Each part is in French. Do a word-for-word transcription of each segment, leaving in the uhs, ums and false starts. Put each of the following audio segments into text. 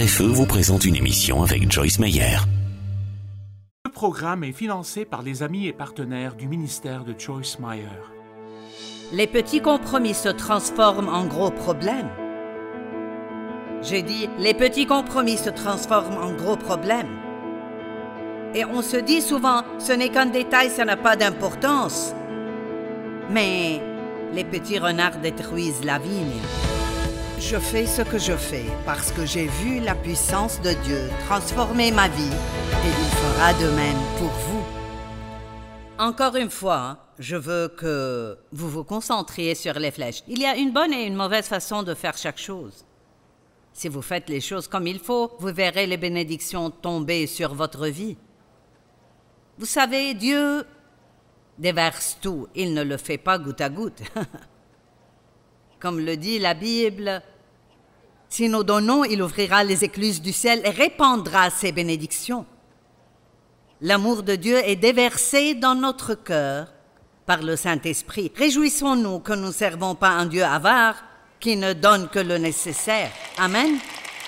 F E vous présente une émission avec Joyce Meyer. Ce programme est financé par les amis et partenaires du ministère de Joyce Meyer. Les petits compromis se transforment en gros problèmes. J'ai dit, les petits compromis se transforment en gros problèmes. Et on se dit souvent, ce n'est qu'un détail, ça n'a pas d'importance. Mais les petits renards détruisent la vigne. Je fais ce que je fais parce que j'ai vu la puissance de Dieu transformer ma vie et il fera de même pour vous. Encore une fois, je veux que vous vous concentriez sur les flèches. Il y a une bonne et une mauvaise façon de faire chaque chose. Si vous faites les choses comme il faut, vous verrez les bénédictions tomber sur votre vie. Vous savez, Dieu déverse tout, il ne le fait pas goutte à goutte. Comme le dit la Bible, si nous donnons, il ouvrira les écluses du ciel et répandra ses bénédictions. L'amour de Dieu est déversé dans notre cœur par le Saint-Esprit. Réjouissons-nous que nous ne servons pas un Dieu avare qui ne donne que le nécessaire. Amen.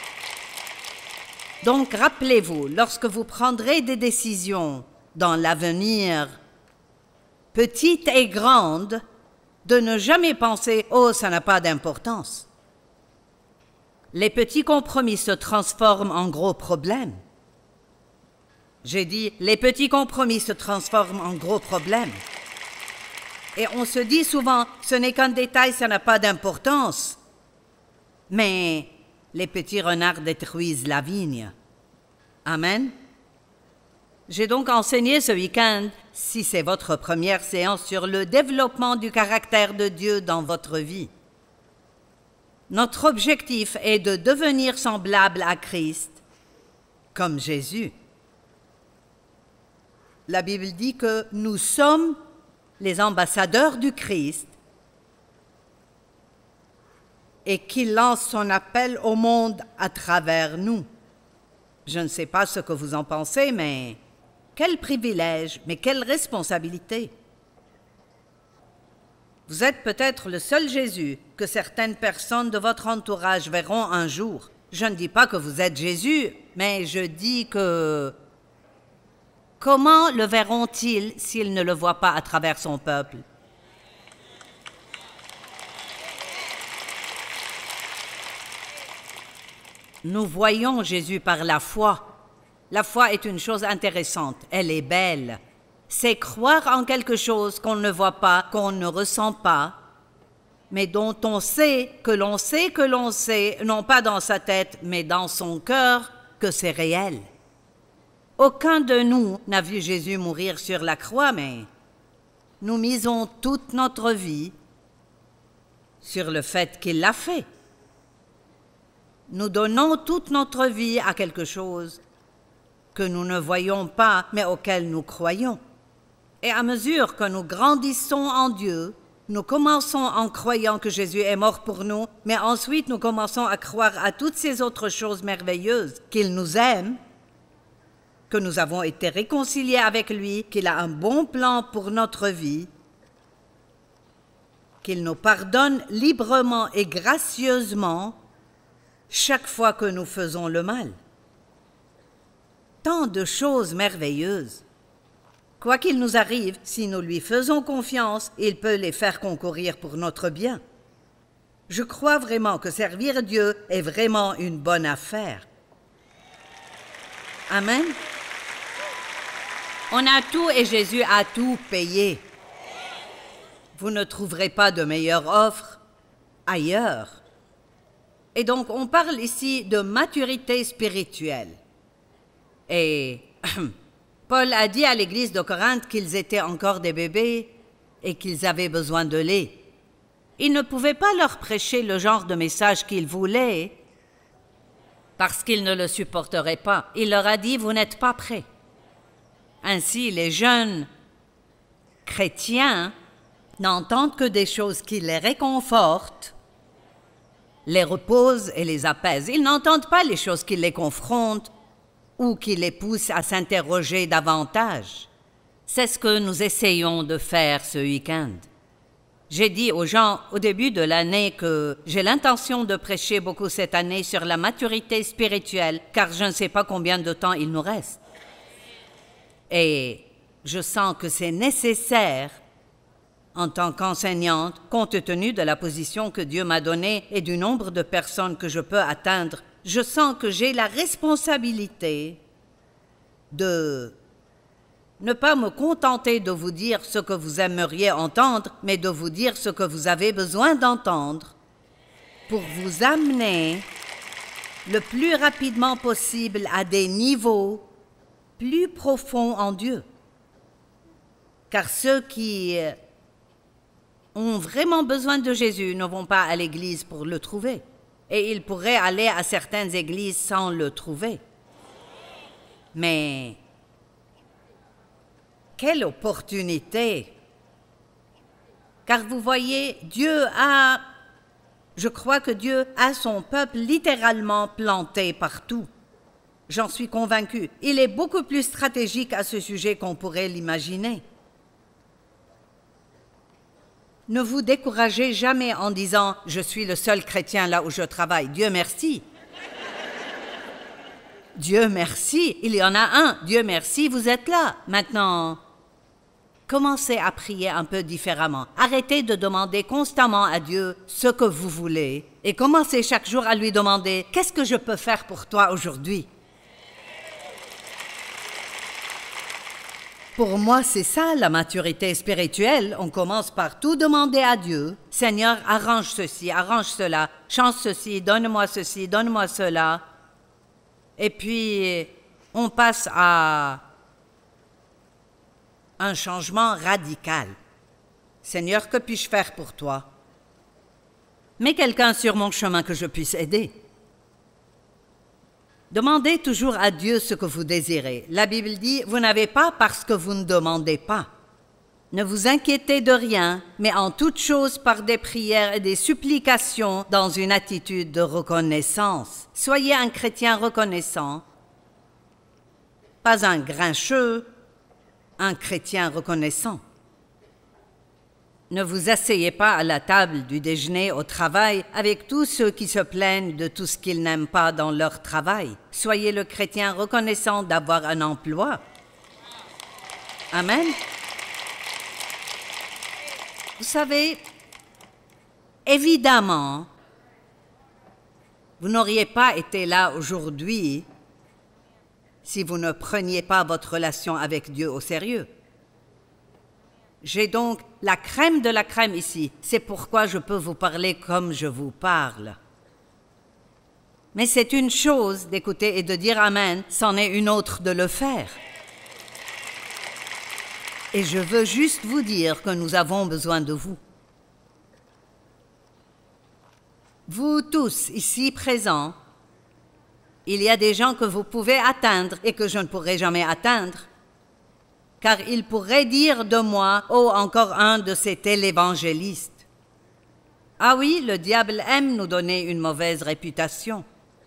Donc, rappelez-vous, lorsque vous prendrez des décisions dans l'avenir, petites et grandes, de ne jamais penser « Oh, ça n'a pas d'importance ». Les petits compromis se transforment en gros problèmes. J'ai dit, les petits compromis se transforment en gros problèmes. Et on se dit souvent, ce n'est qu'un détail, ça n'a pas d'importance. Mais les petits renards détruisent la vigne. Amen. J'ai donc enseigné ce week-end, si c'est votre première séance, sur le développement du caractère de Dieu dans votre vie. Notre objectif est de devenir semblable à Christ, comme Jésus. La Bible dit que nous sommes les ambassadeurs du Christ et qu'il lance son appel au monde à travers nous. Je ne sais pas ce que vous en pensez, mais quel privilège, mais quelle responsabilité. Vous êtes peut-être le seul Jésus que certaines personnes de votre entourage verront un jour. Je ne dis pas que vous êtes Jésus, mais je dis que... Comment le verront-ils s'ils ne le voient pas à travers son peuple? Nous voyons Jésus par la foi. La foi est une chose intéressante, elle est belle. C'est croire en quelque chose qu'on ne voit pas, qu'on ne ressent pas, mais dont on sait que l'on sait que l'on sait, non pas dans sa tête, mais dans son cœur, que c'est réel. Aucun de nous n'a vu Jésus mourir sur la croix, mais nous misons toute notre vie sur le fait qu'il l'a fait. Nous donnons toute notre vie à quelque chose que nous ne voyons pas, mais auquel nous croyons. Et à mesure que nous grandissons en Dieu, nous commençons en croyant que Jésus est mort pour nous, mais ensuite nous commençons à croire à toutes ces autres choses merveilleuses, qu'il nous aime, que nous avons été réconciliés avec lui, qu'il a un bon plan pour notre vie, qu'il nous pardonne librement et gracieusement chaque fois que nous faisons le mal. Tant de choses merveilleuses. Quoi qu'il nous arrive, si nous lui faisons confiance, il peut les faire concourir pour notre bien. Je crois vraiment que servir Dieu est vraiment une bonne affaire. Amen. On a tout et Jésus a tout payé. Vous ne trouverez pas de meilleure offre ailleurs. Et donc, on parle ici de maturité spirituelle. Et Paul a dit à l'église de Corinthe qu'ils étaient encore des bébés et qu'ils avaient besoin de lait. Il ne pouvait pas leur prêcher le genre de message qu'ils voulaient parce qu'ils ne le supporteraient pas. Il leur a dit, vous n'êtes pas prêts. Ainsi, les jeunes chrétiens n'entendent que des choses qui les réconfortent, les reposent et les apaisent. Ils n'entendent pas les choses qui les confrontent ou qui les poussent à s'interroger davantage. C'est ce que nous essayons de faire ce week-end. J'ai dit aux gens au début de l'année que j'ai l'intention de prêcher beaucoup cette année sur la maturité spirituelle, car je ne sais pas combien de temps il nous reste. Et je sens que c'est nécessaire en tant qu'enseignante, compte tenu de la position que Dieu m'a donnée et du nombre de personnes que je peux atteindre. Je sens que j'ai la responsabilité de ne pas me contenter de vous dire ce que vous aimeriez entendre, mais de vous dire ce que vous avez besoin d'entendre pour vous amener le plus rapidement possible à des niveaux plus profonds en Dieu. Car ceux qui ont vraiment besoin de Jésus ne vont pas à l'église pour le trouver. Et ils pourraient aller à certaines églises sans le trouver. Mais quelle opportunité! Car vous voyez, Dieu a, je crois que Dieu a son peuple littéralement planté partout. J'en suis convaincue. Il est beaucoup plus stratégique à ce sujet qu'on pourrait l'imaginer. Ne vous découragez jamais en disant « Je suis le seul chrétien là où je travaille. Dieu merci. » Dieu merci, il y en a un. Dieu merci, vous êtes là. Maintenant, commencez à prier un peu différemment. Arrêtez de demander constamment à Dieu ce que vous voulez et commencez chaque jour à lui demander « Qu'est-ce que je peux faire pour toi aujourd'hui ?» Pour moi, c'est ça la maturité spirituelle. On commence par tout demander à Dieu. « Seigneur, arrange ceci, arrange cela, change ceci, donne-moi ceci, donne-moi cela. » Et puis, on passe à un changement radical. « Seigneur, que puis-je faire pour toi? » Mets quelqu'un sur mon chemin que je puisse aider. Demandez toujours à Dieu ce que vous désirez. La Bible dit, vous n'avez pas parce que vous ne demandez pas. Ne vous inquiétez de rien, mais en toute chose par des prières et des supplications dans une attitude de reconnaissance. Soyez un chrétien reconnaissant, pas un grincheux, un chrétien reconnaissant. Ne vous asseyez pas à la table du déjeuner au travail avec tous ceux qui se plaignent de tout ce qu'ils n'aiment pas dans leur travail. Soyez le chrétien reconnaissant d'avoir un emploi. Amen. Vous savez, évidemment, vous n'auriez pas été là aujourd'hui si vous ne preniez pas votre relation avec Dieu au sérieux. J'ai donc la crème de la crème ici. C'est pourquoi je peux vous parler comme je vous parle. Mais c'est une chose d'écouter et de dire Amen, c'en est une autre de le faire. Et je veux juste vous dire que nous avons besoin de vous. Vous tous ici présents, il y a des gens que vous pouvez atteindre et que je ne pourrai jamais atteindre. Car il pourrait dire de moi, oh, encore un de ces télévangélistes. Ah oui, le diable aime nous donner une mauvaise réputation.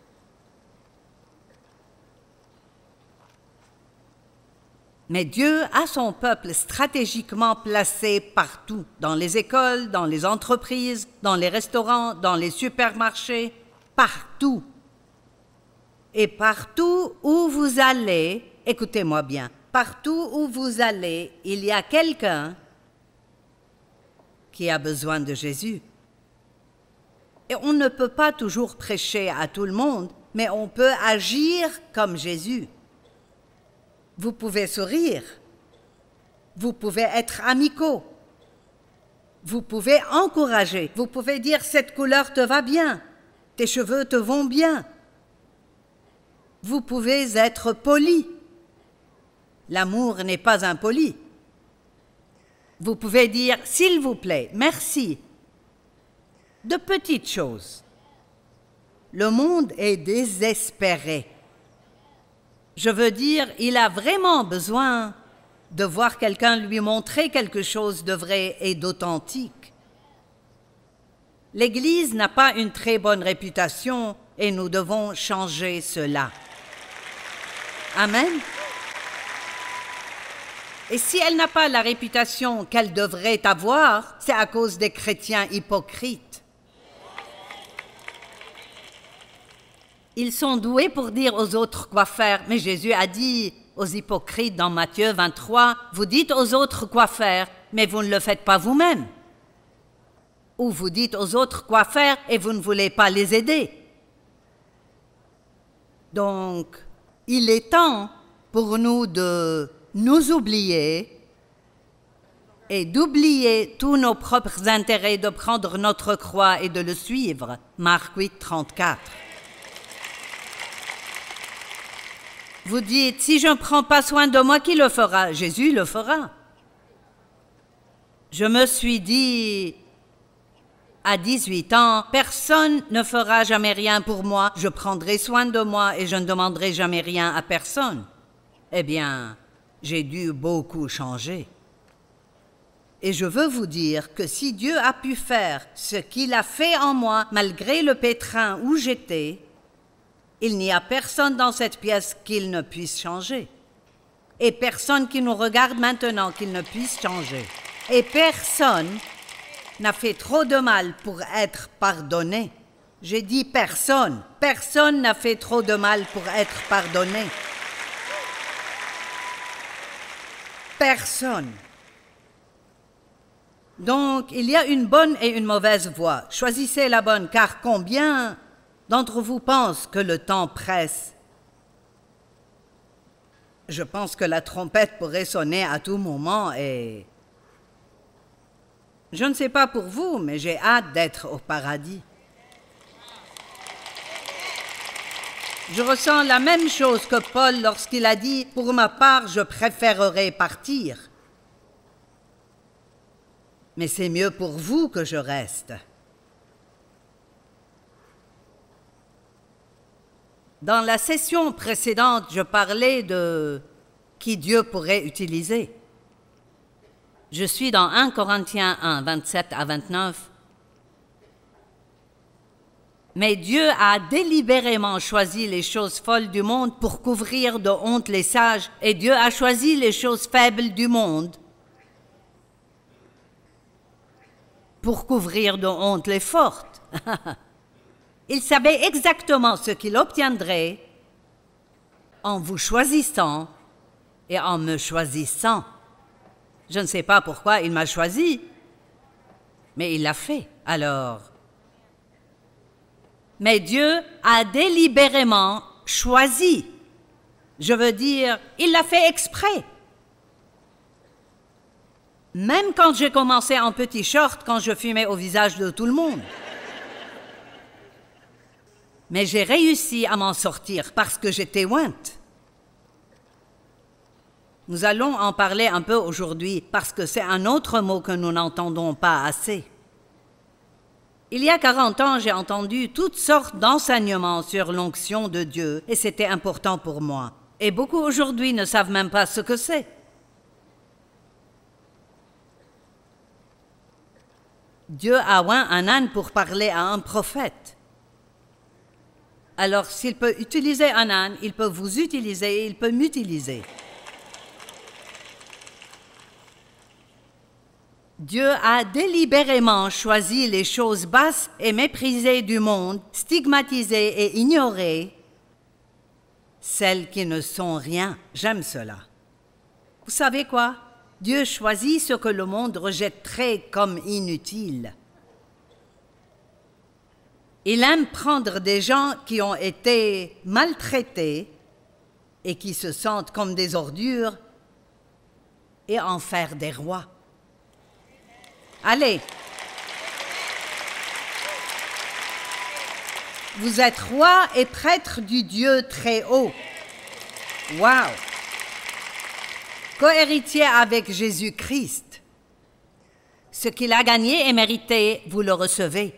Mais Dieu a son peuple stratégiquement placé partout, dans les écoles, dans les entreprises, dans les restaurants, dans les supermarchés, partout. Et partout où vous allez, écoutez-moi bien, partout où vous allez, il y a quelqu'un qui a besoin de Jésus. Et on ne peut pas toujours prêcher à tout le monde, mais on peut agir comme Jésus. Vous pouvez sourire, vous pouvez être amicaux, vous pouvez encourager, vous pouvez dire « cette couleur te va bien, tes cheveux te vont bien ». Vous pouvez être poli. L'amour n'est pas impoli. Vous pouvez dire « s'il vous plaît, merci ». De petites choses. Le monde est désespéré. Je veux dire, il a vraiment besoin de voir quelqu'un lui montrer quelque chose de vrai et d'authentique. L'Église n'a pas une très bonne réputation et nous devons changer cela. Amen. Et si elle n'a pas la réputation qu'elle devrait avoir, c'est à cause des chrétiens hypocrites. Ils sont doués pour dire aux autres quoi faire, mais Jésus a dit aux hypocrites dans Matthieu vingt-trois, « Vous dites aux autres quoi faire, mais vous ne le faites pas vous-même. » Ou vous dites aux autres quoi faire et vous ne voulez pas les aider. Donc, il est temps pour nous de nous oublier et d'oublier tous nos propres intérêts, de prendre notre croix et de le suivre. Marc huit, trente-quatre. Vous dites, si je ne prends pas soin de moi, qui le fera? Jésus le fera. Je me suis dit, à dix-huit ans, personne ne fera jamais rien pour moi, je prendrai soin de moi et je ne demanderai jamais rien à personne. Eh bien, j'ai dû beaucoup changer. Et je veux vous dire que si Dieu a pu faire ce qu'il a fait en moi, malgré le pétrin où j'étais, il n'y a personne dans cette pièce qu'il ne puisse changer. Et personne qui nous regarde maintenant qu'il ne puisse changer. Et personne n'a fait trop de mal pour être pardonné. J'ai dit personne. Personne n'a fait trop de mal pour être pardonné. Personne. Donc, il y a une bonne et une mauvaise voie. Choisissez la bonne, car combien d'entre vous pensent que le temps presse? Je pense que la trompette pourrait sonner à tout moment et... Je ne sais pas pour vous, mais j'ai hâte d'être au paradis. Je ressens la même chose que Paul lorsqu'il a dit « Pour ma part, je préférerais partir. » Mais c'est mieux pour vous que je reste. Dans la session précédente, je parlais de qui Dieu pourrait utiliser. Je suis dans un Corinthiens un, vingt-sept à vingt-neuf. Mais Dieu a délibérément choisi les choses folles du monde pour couvrir de honte les sages, et Dieu a choisi les choses faibles du monde pour couvrir de honte les fortes. Il savait exactement ce qu'il obtiendrait en vous choisissant et en me choisissant. Je ne sais pas pourquoi il m'a choisi, mais il l'a fait, alors. Mais Dieu a délibérément choisi. Je veux dire, il l'a fait exprès. Même quand j'ai commencé en petit short, quand je fumais au visage de tout le monde. Mais j'ai réussi à m'en sortir parce que j'étais ointe. Nous allons en parler un peu aujourd'hui parce que c'est un autre mot que nous n'entendons pas assez. Il y a quarante ans, j'ai entendu toutes sortes d'enseignements sur l'onction de Dieu et c'était important pour moi. Et beaucoup aujourd'hui ne savent même pas ce que c'est. Dieu a oint un âne pour parler à un prophète. Alors, s'il peut utiliser un âne, il peut vous utiliser et il peut m'utiliser. Dieu a délibérément choisi les choses basses et méprisées du monde, stigmatisées et ignorées, celles qui ne sont rien. J'aime cela. Vous savez quoi? Dieu choisit ce que le monde rejetterait comme inutile. Il aime prendre des gens qui ont été maltraités et qui se sentent comme des ordures et en faire des rois. Allez, vous êtes roi et prêtre du Dieu très haut. Wow! Co-héritier avec Jésus-Christ. Ce qu'il a gagné et mérité, vous le recevez.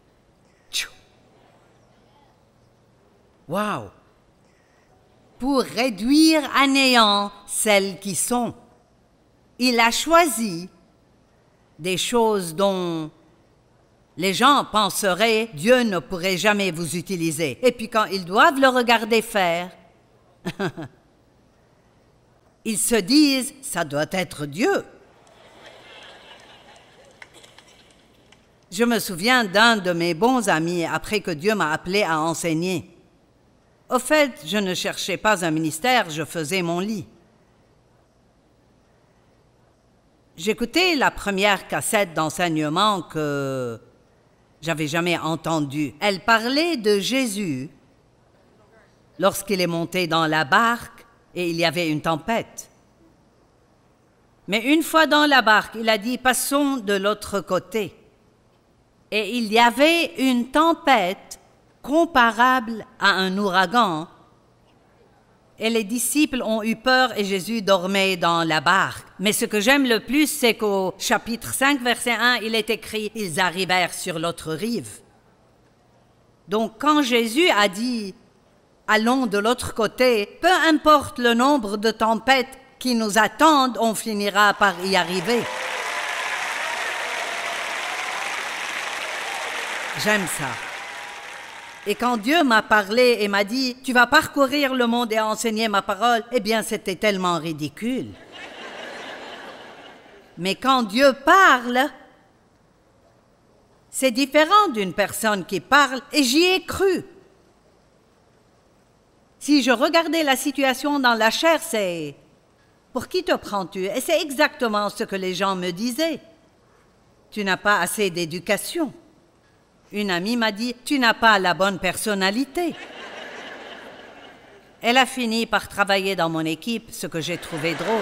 Wow! Pour réduire à néant celles qui sont. Il a choisi des choses dont les gens penseraient Dieu ne pourrait jamais vous utiliser. Et puis quand ils doivent le regarder faire, Ils se disent, ça doit être Dieu. Je me souviens d'un de mes bons amis après que Dieu m'a appelé à enseigner. Au fait, je ne cherchais pas un ministère, je faisais mon lit. J'écoutais la première cassette d'enseignement que j'avais jamais entendue. Elle parlait de Jésus lorsqu'il est monté dans la barque et il y avait une tempête. Mais une fois dans la barque, il a dit « Passons de l'autre côté ». Et il y avait une tempête comparable à un ouragan. Et les disciples ont eu peur et Jésus dormait dans la barque. Mais ce que j'aime le plus, c'est qu'au chapitre cinq, verset un, il est écrit « Ils arrivèrent sur l'autre rive ». Donc quand Jésus a dit « Allons de l'autre côté », peu importe le nombre de tempêtes qui nous attendent, on finira par y arriver. J'aime ça. Et quand Dieu m'a parlé et m'a dit « Tu vas parcourir le monde et enseigner ma parole », eh bien, c'était tellement ridicule. Mais quand Dieu parle, c'est différent d'une personne qui parle et j'y ai cru. Si je regardais la situation dans la chair, c'est « Pour qui te prends-tu » Et c'est exactement ce que les gens me disaient. « Tu n'as pas assez d'éducation. » Une amie m'a dit, tu n'as pas la bonne personnalité. Elle a fini par travailler dans mon équipe, ce que j'ai trouvé drôle.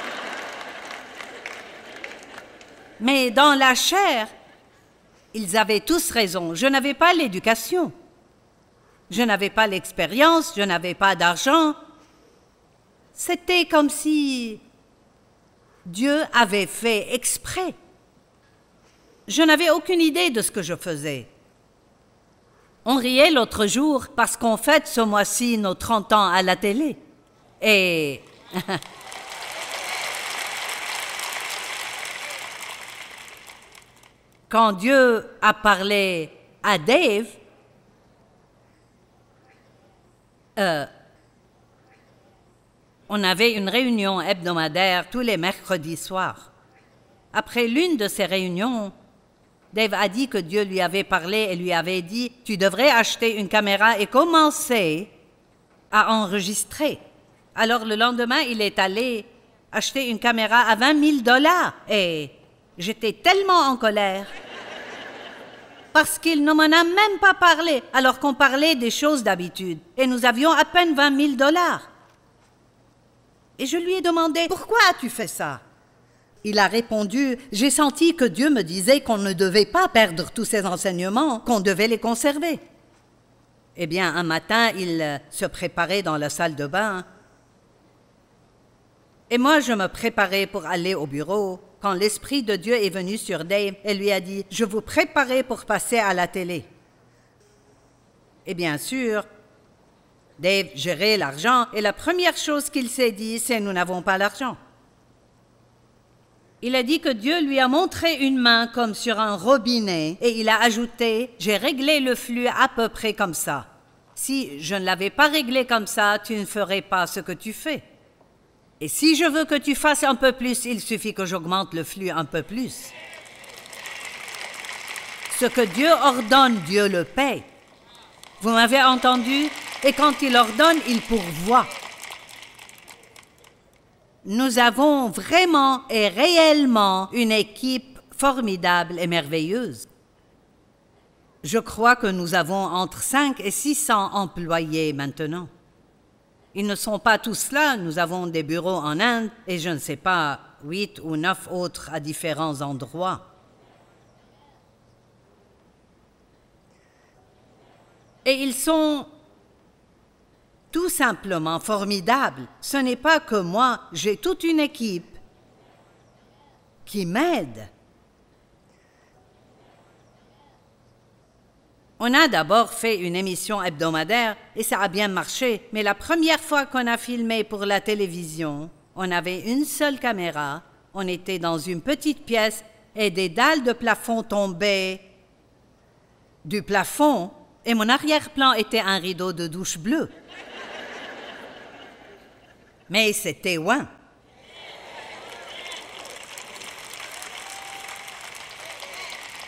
Mais dans la chair, ils avaient tous raison. Je n'avais pas l'éducation. Je n'avais pas l'expérience, je n'avais pas d'argent. C'était comme si Dieu avait fait exprès. Je n'avais aucune idée de ce que je faisais. On riait l'autre jour parce qu'on fête ce mois-ci nos trente ans à la télé. Et quand Dieu a parlé à Dave, euh, on avait une réunion hebdomadaire tous les mercredis soirs. Après l'une de ces réunions, Dave a dit que Dieu lui avait parlé et lui avait dit « Tu devrais acheter une caméra et commencer à enregistrer. » Alors le lendemain, il est allé acheter une caméra à vingt mille dollars et j'étais tellement en colère parce qu'il ne m'en a même pas parlé alors qu'on parlait des choses d'habitude et nous avions à peine vingt mille dollars. Et je lui ai demandé « Pourquoi as-tu fait ça ?» Il a répondu, j'ai senti que Dieu me disait qu'on ne devait pas perdre tous ces enseignements, qu'on devait les conserver. Eh bien, un matin, il se préparait dans la salle de bain. Et moi, je me préparais pour aller au bureau, quand l'Esprit de Dieu est venu sur Dave et lui a dit, je vous préparais pour passer à la télé. Et bien sûr, Dave gérait l'argent et la première chose qu'il s'est dit, c'est nous n'avons pas l'argent. Il a dit que Dieu lui a montré une main comme sur un robinet et il a ajouté « J'ai réglé le flux à peu près comme ça. Si je ne l'avais pas réglé comme ça, tu ne ferais pas ce que tu fais. Et si je veux que tu fasses un peu plus, il suffit que j'augmente le flux un peu plus. Ce que Dieu ordonne, Dieu le paie. Vous m'avez entendu? Et quand il ordonne, il pourvoit. » Nous avons vraiment et réellement une équipe formidable et merveilleuse. Je crois que nous avons entre cinq et six cents employés maintenant. Ils ne sont pas tous là, nous avons des bureaux en Inde et je ne sais pas, huit ou neuf autres à différents endroits. Et ils sont tout simplement formidable. Ce n'est pas que moi, j'ai toute une équipe qui m'aide. On a d'abord fait une émission hebdomadaire et ça a bien marché, mais la première fois qu'on a filmé pour la télévision, on avait une seule caméra, on était dans une petite pièce et des dalles de plafond tombaient du plafond et mon arrière-plan était un rideau de douche bleu. Mais c'était loin.